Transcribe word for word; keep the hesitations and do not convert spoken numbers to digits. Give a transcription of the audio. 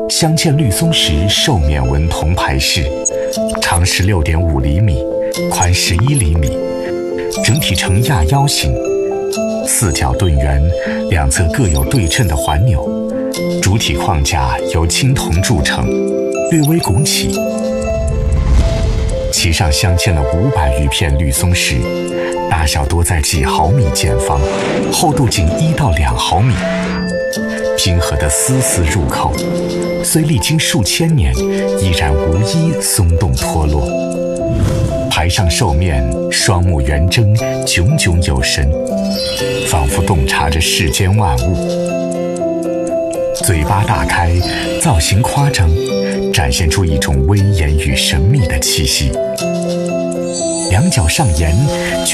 镶嵌绿松石兽面纹铜牌饰，长十六点五厘米，宽十一厘米，整体呈亚腰形，四角盾圆，两侧各有对称的环钮，主体框架由青铜铸成，略微拱起。其上镶嵌了五百余片绿松石，大小多在几毫米见方，厚度仅一到两毫米，拼合得丝丝入扣，虽历经数千年，依然无一松动脱落。牌上兽面双目圆睁，炯炯有神，仿佛洞察着世间万物。嘴巴大开，造型夸张，展现出一种威严与神秘的气息。两脚上沿，